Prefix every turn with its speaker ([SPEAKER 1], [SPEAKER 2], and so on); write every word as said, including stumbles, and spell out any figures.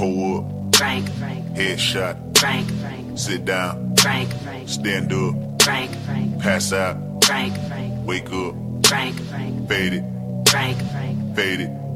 [SPEAKER 1] Pull up.
[SPEAKER 2] Frank.
[SPEAKER 1] Headshot.
[SPEAKER 2] Frank.
[SPEAKER 1] Sit down.
[SPEAKER 2] Frank.
[SPEAKER 1] Stand up.
[SPEAKER 2] Frank.
[SPEAKER 1] Pass out.
[SPEAKER 2] Frank.
[SPEAKER 1] Wake up.
[SPEAKER 2] Frank.
[SPEAKER 1] Fade it.
[SPEAKER 2] Frank.
[SPEAKER 1] Fade it.